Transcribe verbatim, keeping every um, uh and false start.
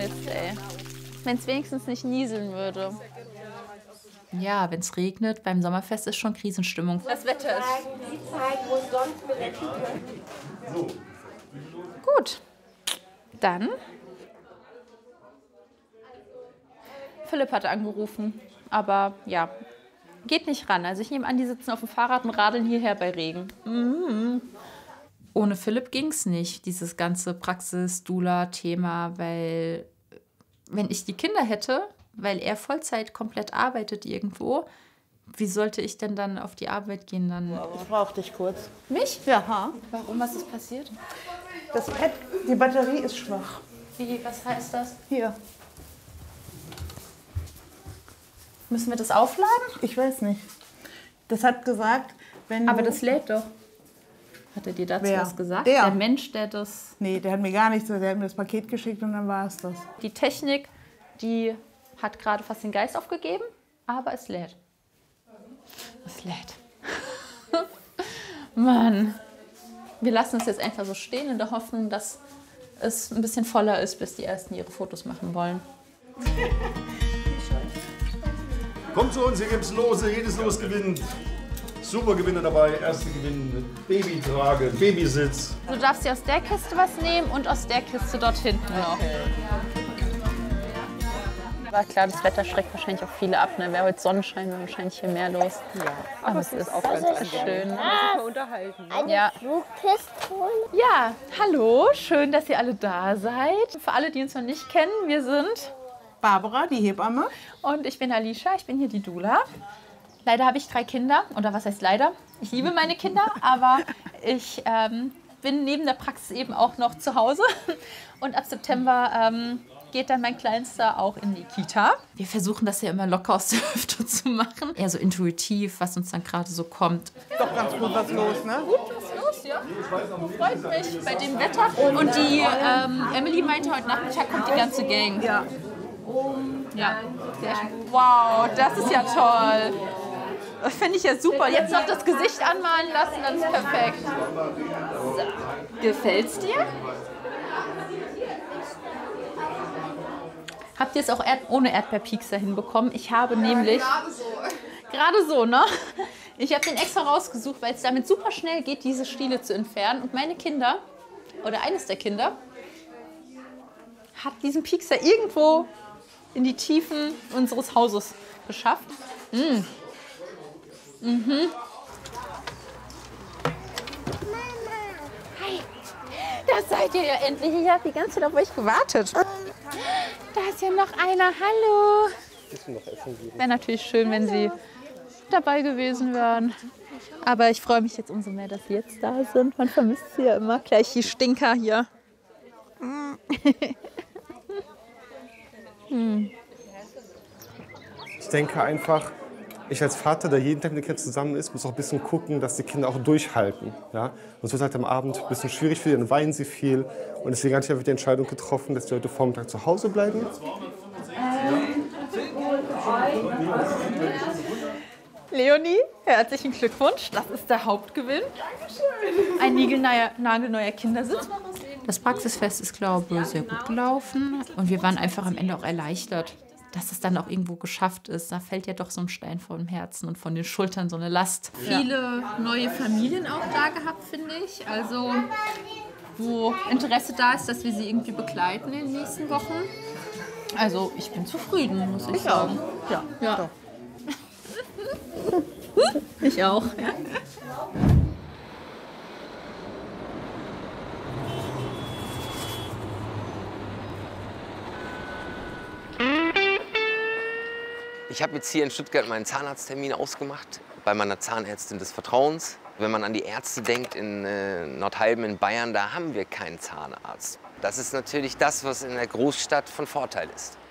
Mist, ey. Wenn es wenigstens nicht nieseln würde. Ja, wenn es regnet, beim Sommerfest ist schon Krisenstimmung. Das Wetter ist... Die Zeit muss sonst berechnet werden. Gut. Dann... Philipp hatte angerufen, aber ja, geht nicht ran. Also ich nehme an, die sitzen auf dem Fahrrad und radeln hierher bei Regen. Mhm. Ohne Philipp ging es nicht, dieses ganze Praxis-Dula-Thema, weil wenn ich die Kinder hätte, weil er Vollzeit komplett arbeitet irgendwo, wie sollte ich denn dann auf die Arbeit gehen dann? Ich brauche dich kurz. Mich? Ja. Warum? Was ist passiert? Das Pad, die Batterie ist schwach. Wie, was heißt das? Hier. Müssen wir das aufladen? Ich weiß nicht. Das hat gesagt, wenn Aber du... das lädt doch. Hat er dir dazu Wer? was gesagt? Der. Der Mensch, der das... Nee, der hat mir gar nichts, der hat mir das Paket geschickt und dann war es das. Die Technik, die hat gerade fast den Geist aufgegeben, aber es lädt. Es lädt. Mann. Wir lassen es jetzt einfach so stehen in der Hoffnung, dass es ein bisschen voller ist, bis die Ersten ihre Fotos machen wollen. Kommt zu uns, hier gibt's Lose, jedes Los gewinnt. Super Gewinner dabei, erste Gewinn, Babytrage, Babysitz. Du darfst dir aus der Kiste was nehmen und aus der Kiste dort hinten noch. War klar, das Wetter schreckt wahrscheinlich auch viele ab. Ne? Wäre heute Sonnenschein, wäre wahrscheinlich hier mehr los. Ja, aber es ist auch ganz schön. Ne? Mal unterhalten. Eine Ja. Flugpistole. Ja, hallo, schön, dass ihr alle da seid. Für alle, die uns noch nicht kennen, wir sind... Barbara, die Hebamme. Und ich bin Alicia, ich bin hier die Dula. Leider habe ich drei Kinder. Oder was heißt leider? Ich liebe meine Kinder, aber ich ähm, bin neben der Praxis eben auch noch zu Hause. Und ab September ähm, geht dann mein Kleinster auch in die Kita. Wir versuchen das ja immer locker aus der Hüfte zu machen. Eher so intuitiv, was uns dann gerade so kommt. Doch ganz gut was los, ne? Gut, was ist los, ja? Freut mich bei dem Wetter. Und die ähm, Emily meinte, heute Nachmittag kommt die ganze Gang. Ja. Ja, sehr schön. Wow, das ist ja toll. Das finde ich ja super. Jetzt noch das Gesicht anmalen lassen, dann ist perfekt. So. Gefällt's dir? Habt ihr es auch Erd ohne Erdbeerpiekser hinbekommen? Ich habe nämlich... Gerade so. Gerade so, ne? Ich habe den extra rausgesucht, weil es damit super schnell geht, diese Stiele zu entfernen. Und meine Kinder, oder eines der Kinder, hat diesen Piekser irgendwo in die Tiefen unseres Hauses geschafft. Mm. Mhm. Hi. Da seid ihr ja endlich. Ich habe die ganze Zeit auf euch gewartet. Da ist ja noch einer. Hallo. Wäre natürlich schön, wenn Sie dabei gewesen wären. Aber ich freue mich jetzt umso mehr, dass Sie jetzt da sind. Man vermisst Sie ja immer. Gleich die Stinker hier. hm. Ich denke einfach, ich als Vater, der jeden Tag mit den Kindern zusammen ist, muss auch ein bisschen gucken, dass die Kinder auch durchhalten. Ja? Sonst wird es halt am Abend ein bisschen schwierig für die, dann weinen sie viel. Und deswegen habe ich einfach die Entscheidung getroffen, dass die heute Vormittag zu Hause bleiben. Leonie, herzlichen Glückwunsch. Das ist der Hauptgewinn. Dankeschön. Ein niegelneuer, nagelneuer Kindersitz. Das Praxisfest ist, glaube ich, sehr gut gelaufen. Und wir waren einfach am Ende auch erleichtert, dass es dann auch irgendwo geschafft ist. Da fällt ja doch so ein Stein vom Herzen und von den Schultern so eine Last. Ja. Viele neue Familien auch da gehabt, finde ich. Also, wo Interesse da ist, dass wir sie irgendwie begleiten in den nächsten Wochen. Also, ich bin zufrieden, muss ich, ich sagen. Auch. Ja, ja. Doch. Ich auch. Ja. Ich habe jetzt hier in Stuttgart meinen Zahnarzttermin ausgemacht, bei meiner Zahnärztin des Vertrauens. Wenn man an die Ärzte denkt in äh, Nordhalben in Bayern, da haben wir keinen Zahnarzt. Das ist natürlich das, was in der Großstadt von Vorteil ist.